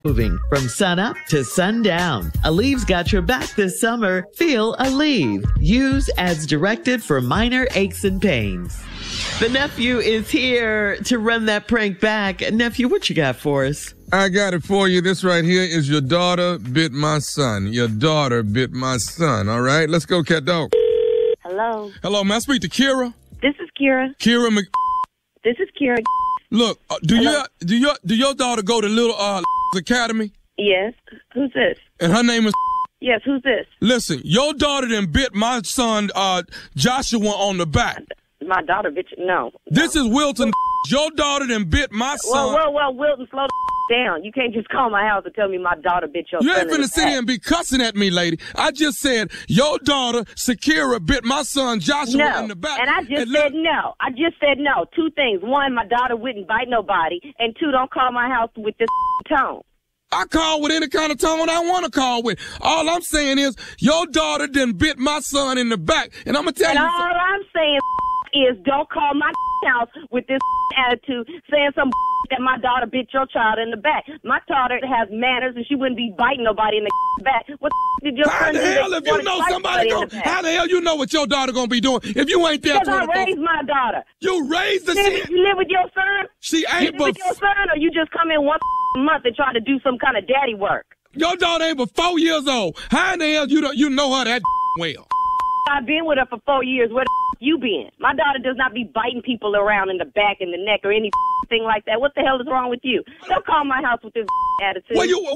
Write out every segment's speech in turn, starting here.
Moving from sun up to sundown. Aleve's got your back this summer. Feel Aleve. Use as directed for minor aches and pains. The nephew is here to run that prank back. Nephew, what you got for us? I got it for you. This right here is Your Daughter Bit My Son. Your daughter bit my son. All right, let's go, cat dog. Hello. Hello, may I speak to Kira? This is Kira. Kira Mc... This is Kira. Look, do your daughter go to Little Academy? Yes. Who's this? And her name is... Yes, who's this? Listen, your daughter done bit my son, Joshua, on the back. My daughter, bitch, no. This is Wilton. Your daughter done bit my son. Well, Wilton, slow the down. You can't just call my house and tell me my daughter bit your son. You ain't finna sit here and be cussing at me, lady. I just said your daughter, Shakira, bit my son, Joshua, in the back. And I just said no. I just said no. Two things. One, my daughter wouldn't bite nobody. And two, don't call my house with this tone. I call with any kind of tone I want to call with. All I'm saying is your daughter done bit my son in the back. And I'm going to tell you. And all I'm saying is don't call my house with this attitude saying some that my daughter bit your child in the back. My daughter has manners and she wouldn't be biting nobody in the back. What did your son do? How the hell if you know somebody how the hell you know what your daughter gonna be doing if you ain't there? Because I raised my daughter. You raised the shit. You live with your son? She ain't but... You live with your son or you just come in once a month and try to do some kind of daddy work? Your daughter ain't but 4 years old. How in the hell you know her that well? I've been with her for 4 years. Where the you been? My daughter does not be biting people around in the back and the neck or anything like that. What the hell is wrong with you? Don't call my house with this attitude.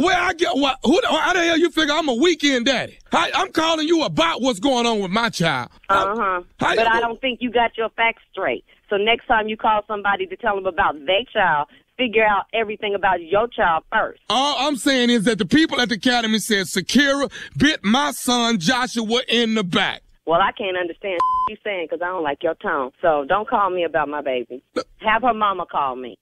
How the hell you figure I'm a weekend daddy? I'm calling you about what's going on with my child. But I don't think you got your facts straight. So next time you call somebody to tell them about their child, figure out everything about your child first. All I'm saying is that the people at the academy said Shakira bit my son Joshua in the back. Well, I can't understand what you're saying because I don't like your tone. So don't call me about my baby. Have her mama call me.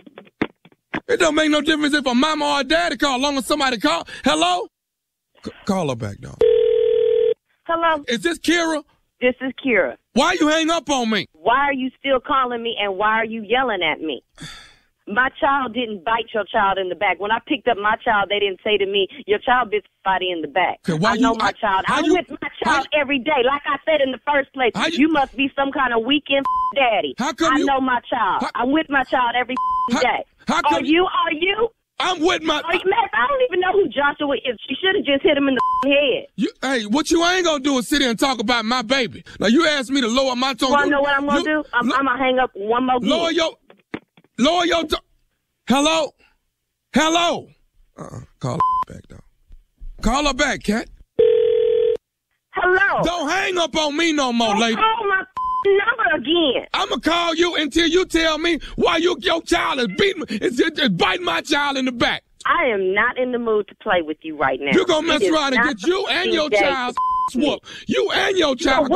It don't make no difference if a mama or a daddy call, as long as somebody call. Hello? Call her back, dog. Hello? Is this Kira? This is Kira. Why you hang up on me? Why are you still calling me and why are you yelling at me? My child didn't bite your child in the back. When I picked up my child, they didn't say to me, your child bit somebody in the back. Okay, I know my child. I'm with my child every day. Like I said in the first place, you must be some kind of weekend daddy. I know my child. I'm with my child every day. Are you? I'm with my... I don't even know who Joshua is. She should have just hit him in the head. Hey, what you ain't gonna do is sit here and talk about my baby. Now, you asked me to lower my tone. You wanna know what I'm gonna do? I'm gonna hang up one more game. Lower your tone. Hello? Call her back, dog. Call her back, cat. Hello? Don't hang up on me no more, lady. Call my number again. I'm gonna call you until you tell me why your child is biting my child in the back. I am not in the mood to play with you right now. You're gonna mess around and get you and your child whooped. You and your child.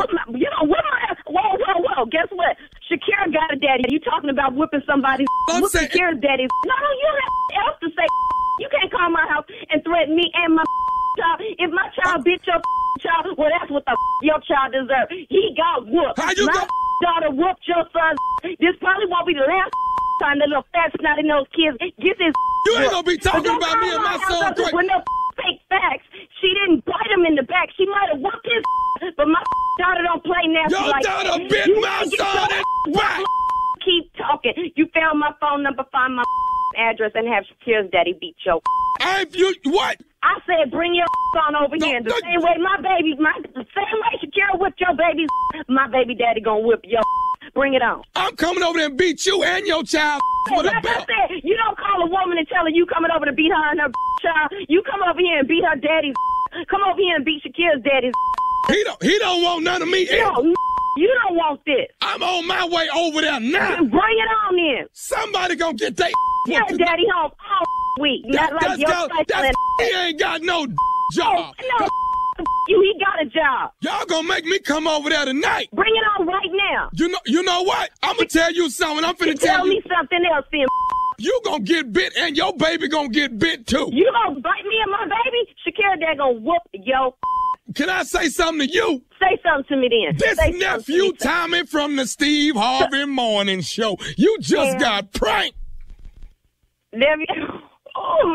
Whoa. Guess what? Shakira got a daddy. You talking about whipping somebody? Whoop Shakira's daddy. No, you have else to say. You can't call my house and threaten me and my child. If my child bit your child, well, that's what your child deserves. He got whooped. My daughter whooped your son. This probably won't be the last time the little fat snotty nose kids get this. You ain't gonna be talking about me and my son. With no fake facts. She didn't bite him in the back. She might have whooped his, but my daughter don't play nasty like that. Your daughter bit my son in the back. Keep talking. You found my phone number, find my address, and have Shakira's daddy beat your. What? I said bring your on over here. The same way the same way Shakira whipped your baby, my baby daddy gonna whip your. Bring it on. I'm coming over there and beat you and your child with a belt. I said, you don't call a woman and tell her you coming over to beat her and her child. You come over here and beat her daddy's. Come over here and beat Shakira's daddy's. He don't want none of me. You don't want this. I'm on my way over there now. Bring it on in. Somebody gonna get that. Yeah, daddy home all week. Not like your he ain't got no job. No. He got a job. Y'all gonna make me come over there tonight. Bring it on right now. You know what? I'm gonna tell you something. I'm finna tell me something else then. You gonna get bit and your baby gonna get bit too. You gonna bite me and my baby? Shakira dad gonna whoop yo. Can I say something to you? Say something to me then. This nephew Tommy from the Steve Harvey Morning Show. You just got pranked. Nephew. Oh.